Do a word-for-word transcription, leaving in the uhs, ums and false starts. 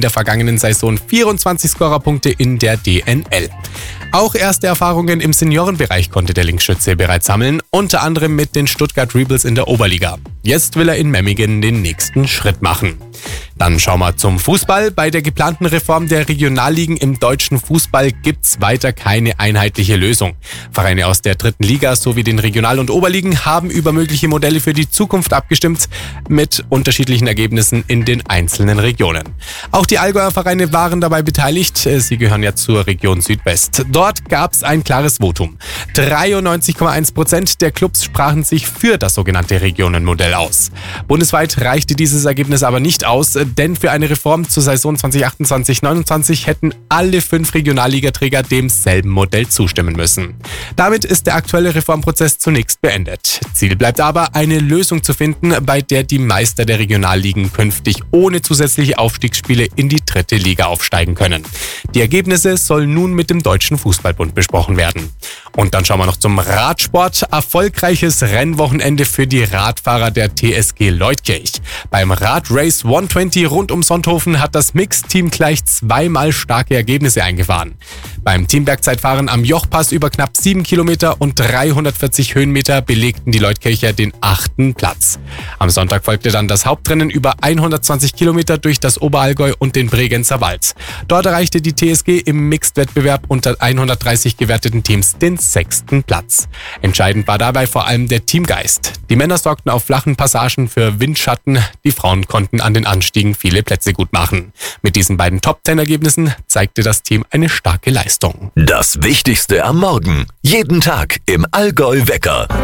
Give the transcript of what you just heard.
in der vergangenen Saison vierundzwanzig Scorerpunkte in der D N L. Auch erste Erfahrungen im Seniorenbereich konnte der Linksschütze bereits sammeln, unter anderem mit den Stuttgart Rebels in der Oberliga. Jetzt will er in Memmingen den nächsten Schritt machen. Dann schauen wir zum Fußball. Bei der geplanten Reform der Regionalligen im deutschen Fußball gibt's weiter keine einheitliche Lösung. Vereine aus der dritten Liga sowie den Regional- und Oberligen haben über mögliche Modelle für die Zukunft abgestimmt, mit unterschiedlichen Ergebnissen in den einzelnen Regionen. Auch die Allgäuer Vereine waren dabei beteiligt. Sie gehören ja zur Region Südwest. Dort gab's ein klares Votum. dreiundneunzig Komma eins Prozent der Clubs sprachen sich für das sogenannte Regionenmodell aus. Bundesweit reichte dieses Ergebnis aber nicht aus, denn für eine Reform zur Saison zwanzig achtundzwanzig neunundzwanzig hätten alle fünf Regionalligaträger demselben Modell zustimmen müssen. Damit ist der aktuelle Reformprozess zunächst beendet. Ziel bleibt aber, eine Lösung zu finden, bei der die Meister der Regionalligen künftig ohne zusätzliche Aufstiegsspiele in die dritte Liga aufsteigen können. Die Ergebnisse sollen nun mit dem Deutschen Fußballbund besprochen werden. Und dann schauen wir noch zum Radsport. Erfolgreiches Rennwochenende für die Radfahrer der T S G Leutkirch. Beim Radrace hundertzwanzig rund um Sonthofen hat das Mixteam gleich zweimal starke Ergebnisse eingefahren. Beim Teambergzeitfahren am Jochpass über knapp sieben Kilometer und dreihundertvierzig Höhenmeter belegten die Leutkircher den achten Platz. Am Sonntag folgte dann das Hauptrennen über hundertzwanzig Kilometer durch das Oberallgäu und den Bregenzer Wald. Dort erreichte die T S G im Mixed-Wettbewerb unter hundertdreißig gewerteten Teams den sechsten Platz. Entscheidend war dabei vor allem der Teamgeist. Die Männer sorgten auf flachen Passagen für Windschatten, die Frauen konnten an den Anstiegen viele Plätze gut machen. Mit diesen beiden Top-Zehn-Ergebnissen zeigte das Team eine starke Leistung. Das Wichtigste am Morgen. Jeden Tag im Allgäu Wecker.